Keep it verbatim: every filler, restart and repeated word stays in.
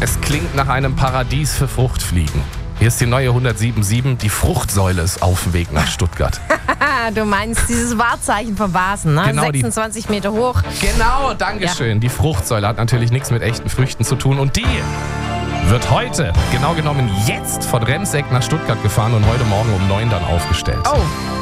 Es klingt nach einem Paradies für Fruchtfliegen. Hier ist die neue hundertsiebenundsiebzig, die Fruchtsäule ist auf dem Weg nach Stuttgart. Du meinst dieses Wahrzeichen von Basen, ne? Genau, die- sechsundzwanzig Meter hoch. Genau, Dankeschön. Die Fruchtsäule hat natürlich nichts mit echten Früchten zu tun und die wird heute, genau genommen jetzt, von Remseck nach Stuttgart gefahren und heute Morgen um neun dann aufgestellt. Oh,